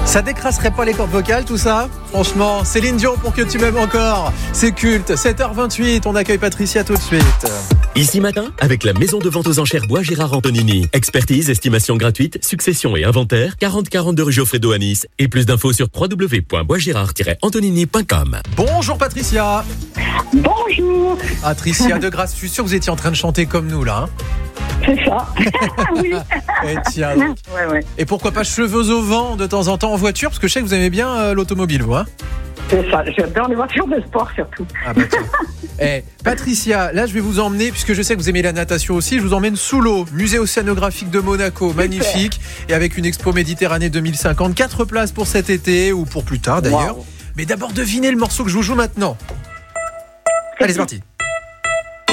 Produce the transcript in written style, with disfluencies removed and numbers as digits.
Ça décrasserait pas les cordes vocales tout ça? Franchement, Céline Dion pour que tu m'aimes encore. C'est culte, 7h28, on accueille Patricia tout de suite. Ici Matin, avec la maison de vente aux enchères Bois Gérard Antonini. Expertise, estimation gratuite, succession et inventaire, 4042 rue Geoffredo à Nice. Et plus d'infos sur www.boisgérard-antonini.com. Bonjour Patricia. Bonjour. Patricia de Grasse, je suis sûr que vous étiez en train de chanter comme nous là. C'est ça. Oui. Et tiens donc. Ouais. Et pourquoi pas cheveux au vent de temps en temps en voiture? Parce que je sais que vous aimez bien l'automobile, vous, hein? C'est ça. J'adore les voitures de sport surtout. Ah bah tiens. Patricia, là je vais vous emmener, puisque je sais que vous aimez la natation aussi, je vous emmène sous l'eau, musée océanographique de Monaco, magnifique, et avec une expo Méditerranée 2050, 4 places pour cet été ou pour plus tard d'ailleurs. Wow. Mais d'abord devinez le morceau que je vous joue maintenant. Allez, c'est parti.